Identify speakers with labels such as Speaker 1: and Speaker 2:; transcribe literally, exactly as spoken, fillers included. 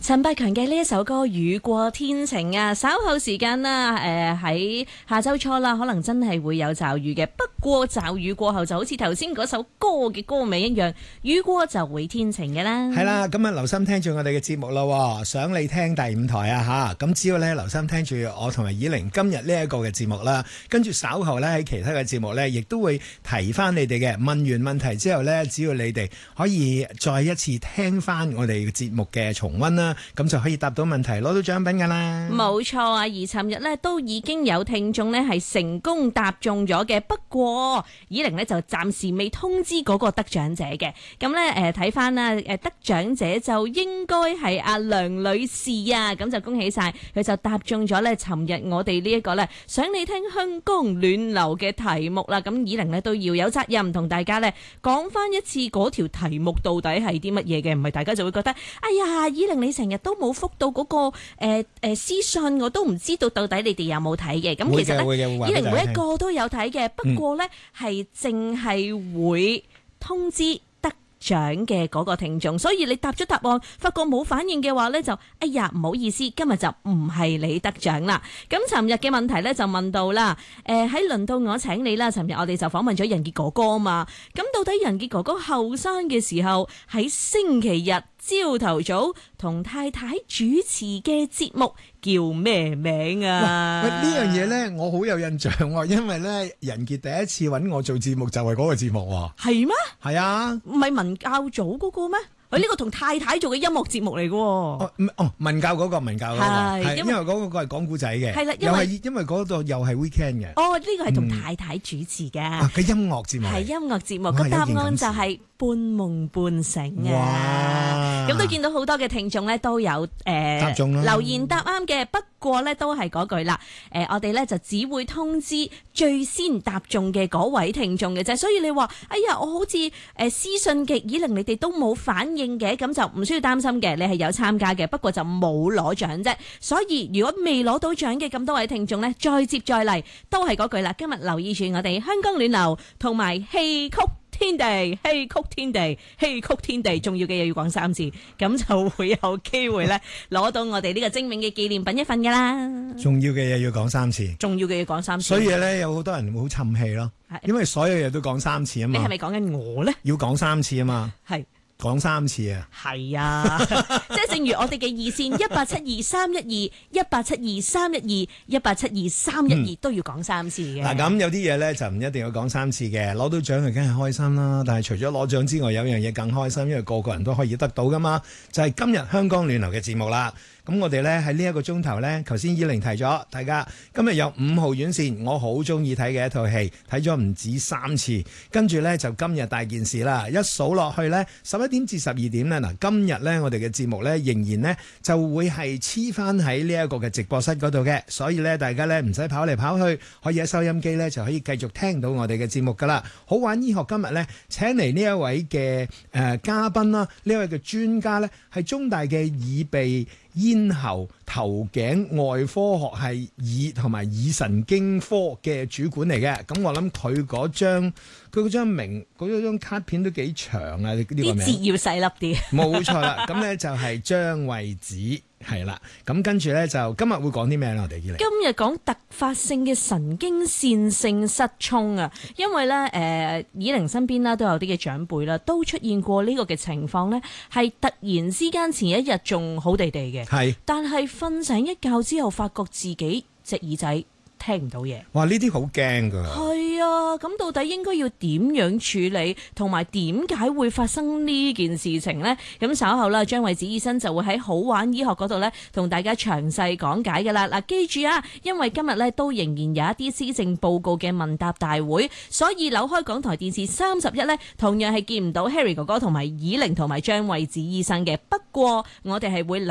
Speaker 1: 陳百強嘅呢一首歌《雨過天晴》啊，稍後時間啦，誒、呃、喺下周初啦，可能真係會有驟雨嘅。不過驟雨過後就好似頭先嗰首歌嘅歌名一樣，雨過就會天晴嘅啦。
Speaker 2: 係啦，咁啊留心聽住我哋嘅節目咯，想你聽第五台啊吓，咁只要咧留心聽住我同埋以玲今日呢一個嘅節目啦，跟住稍後咧喺其他嘅節目咧，亦都會提翻你哋嘅。問完問題之後咧，只要你哋可以再一次聽翻我哋嘅節目嘅重溫啦。咁就可以答到問題，攞到獎品噶啦。
Speaker 1: 冇錯啊！而尋日呢都已經有聽眾呢係成功答中咗嘅，不過以玲呢就暫時未通知嗰個得獎者嘅。咁呢誒睇翻啦，誒得獎者就應該係阿梁女士啊，咁就恭喜晒佢就答中咗呢尋日我哋呢一個呢想你聽香江暖流嘅題目啦。咁以玲呢都要有責任同大家呢講翻一次嗰條題目到底係啲乜嘢嘅，唔係大家就會覺得哎呀，以玲你成日都冇覆到嗰、那個誒誒、呃呃、私信，我都唔知道到底你哋有冇睇嘅。咁其實咧，以玲每一個都有睇嘅，不過咧係淨係會通知得獎嘅嗰個聽眾，所以你答咗答案，發覺冇反應嘅話咧，就哎呀唔好意思，今日就唔係你得獎啦。咁尋日嘅問題咧就問到啦，誒喺輪到我請你啦。尋日我哋就訪問咗仁傑哥哥啊嘛，咁到底仁傑哥哥後生嘅時候喺星期日朝頭早同太太主持嘅節目叫咩名啊？
Speaker 2: 喂，呢樣嘢咧，我好有印象喎，因為咧仁傑第一次揾我做節目就係嗰個節目喎。
Speaker 1: 係咩？
Speaker 2: 係啊，
Speaker 1: 唔係文教組嗰個咩？佢呢個同太太做嘅音樂節目嚟嘅喎。
Speaker 2: 哦，哦，文教嗰個文教嗰個係，因為嗰個係講古仔嘅。係啦，又係因為嗰度又係 weekend 嘅。哦，
Speaker 1: 呢個係同太太主持嘅。
Speaker 2: 啊，佢音樂節目係音
Speaker 1: 樂節目。個答案就係半夢半醒啊！咁都見到好多嘅聽眾咧都有誒答中啦，留言答啱嘅。不過咧都係嗰句啦，誒我哋咧就只會通知最先答中嘅嗰位聽眾嘅啫。所以你話哎呀，我好似誒私信極以玲你哋都冇反應嘅，咁就唔需要擔心嘅，你係有參加嘅，不過就冇攞獎啫。所以如果未攞到獎嘅咁多位聽眾咧，再接再厲，都係嗰句啦。今日留意住我哋香江暖流同埋戲曲天地，戲曲天地，戲曲天地，重要嘅嘢要講三次，咁就會有機會咧攞到我哋呢個精美嘅紀念品一份噶啦。
Speaker 2: 重要嘅嘢要講三次，
Speaker 1: 重要嘅嘢講三次。
Speaker 2: 所以咧有好多人會好沉氣咯，因為所有嘢都講三次啊嘛。
Speaker 1: 你係咪講緊我咧？
Speaker 2: 要講三次啊嘛。係。講三次啊，
Speaker 1: 係啊，即係正如我哋嘅二線一八七二三一二一八七二三一二一八七二三一二都要講三次嘅。嗱、嗯，
Speaker 2: 咁有啲嘢咧就唔一定要講三次嘅，攞到獎係梗係開心啦。但係除咗攞獎之外，有樣嘢更開心，因為個個人都可以得到噶嘛，就係、是、今日香江暖流嘅節目啦。咁我哋咧喺呢一個鐘頭咧，頭先以玲提咗，大家今日有五號院線，我好中意睇嘅一套戲，睇咗唔止三次。跟住咧就今日大件事啦，一數落去咧，十一點至十二點咧，嗱今日咧我哋嘅節目咧仍然咧就會係黐翻喺呢一個嘅直播室嗰度嘅，所以咧大家咧唔使跑嚟跑去，可以喺收音機咧就可以繼續聽到我哋嘅節目噶啦。好玩醫學今日咧請嚟呢一位嘅誒、呃、嘉賓啦，呢位嘅專家咧係中大嘅耳鼻咽喉頭頸外科學系耳同埋耳神經科嘅主管嚟嘅，咁我諗佢嗰張佢嗰張名嗰張卡片都幾長啊！呢、這個名
Speaker 1: 啲字要細粒啲，
Speaker 2: 冇錯啦。咁咧就係張惠子係啦。咁跟住咧就今日會講啲咩咧？我哋以玲
Speaker 1: 今日講突發性嘅神經線性失聰啊，因為咧誒以玲身邊啦都有啲嘅長輩啦，都出現過呢個嘅情況咧，係突然之間前一日仲好地地嘅，係，但係瞓醒一覺之後，發覺自己隻耳仔聽唔到嘢。哇！
Speaker 2: 呢啲好驚噶。
Speaker 1: 係啊，咁到底應該要點樣處理，同埋點解會發生呢件事情呢？咁稍後啦，張惠子醫生就會喺好玩醫學嗰度呢，同大家詳細講解噶啦。嗱，記住啊，因為今日呢都仍然有一啲施政報告嘅問答大會，所以扭開港台電視三十一呢，同樣係見唔到 Harry 哥哥同埋以玲同埋張惠子醫生嘅。不過我哋係會